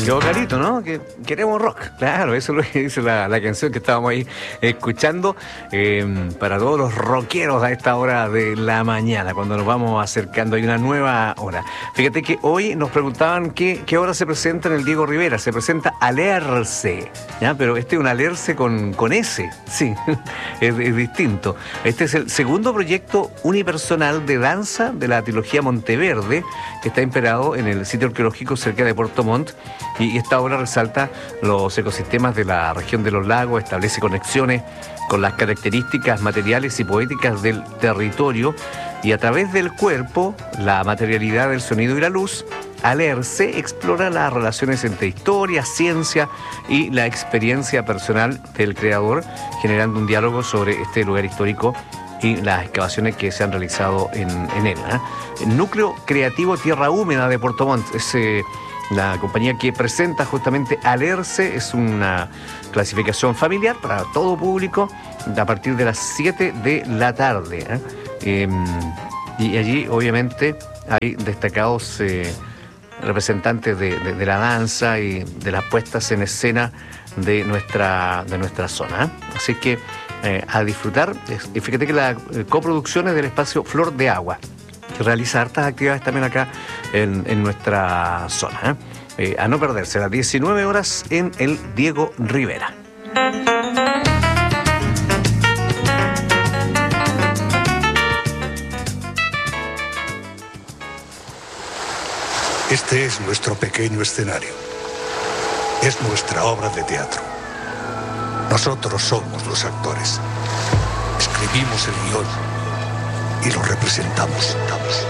Qué clarito, ¿no? Que queremos rock. Claro, eso es lo que dice la canción que estábamos ahí escuchando para todos los rockeros a esta hora de la mañana, cuando nos vamos acercando. Hay una nueva hora. Fíjate que hoy nos preguntaban qué hora se presenta en el Diego Rivera. Se presenta Alerce, ¿ya? Pero este es un Alerce con S, sí, es distinto. Este es el segundo proyecto unipersonal de danza de la trilogía Monteverde, que está inspirado en el sitio arqueológico cerca de Puerto Montt, y esta obra resalta los ecosistemas de la región de los lagos, establece conexiones con las características materiales y poéticas del territorio, y a través del cuerpo, la materialidad del sonido y la luz, Alerce explora las relaciones entre historia, ciencia y la experiencia personal del creador, generando un diálogo sobre este lugar histórico y las excavaciones que se han realizado en él. El Núcleo Creativo Tierra Húmeda de Puerto Montt es la compañía que presenta justamente Alerce. Es una clasificación familiar para todo público a partir de las 7 de la tarde. Y allí obviamente hay destacados representantes de la danza y de las puestas en escena de nuestra zona. Así que a disfrutar. Y fíjate que la coproducción es del espacio Flor de Agua, que realiza hartas actividades también acá en nuestra zona. A no perderse, a las 19 horas en el Diego Rivera. Este es nuestro pequeño escenario. Es nuestra obra de teatro. Nosotros somos los actores. Escribimos el guión y lo representamos.